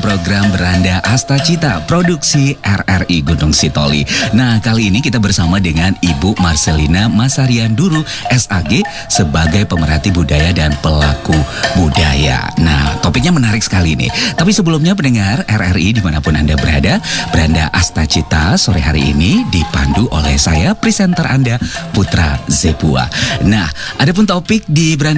program Beranda Astacita, produksi RRI Gunung Sitoli. Nah, kali ini kita bersama dengan Ibu Marcelina Masarianduru, SAG, sebagai pemerhati budaya dan pelaku budaya. Nah, topiknya menarik sekali nih. Tapi sebelumnya pendengar RRI dimanapun Anda berada, Beranda Astacita sore hari ini dipandu oleh saya, presenter Anda, Putra Zebua. Nah, adapun topik di Beranda